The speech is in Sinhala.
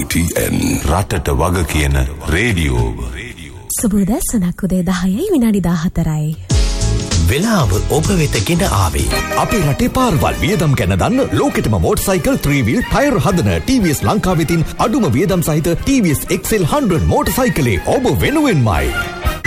RTN රටට වග කියන රේඩියෝ. සුබෝදෑසනක් උදේ 10යි විනාඩි 14යි. වෙලාව ඔබ වෙත ගෙන ආවේ. අපේ රටේ පාරවල් වියදම් ගැන දන්න ලෝකෙටම මෝටර්සයිකල් 3 wheel ටයර් හදන TVS ලංකාවෙතින් අඩුම වියදම් සහිත TVS XL 100 මෝටර්සයිකලේ ඔබ වෙනුවෙන්මයි.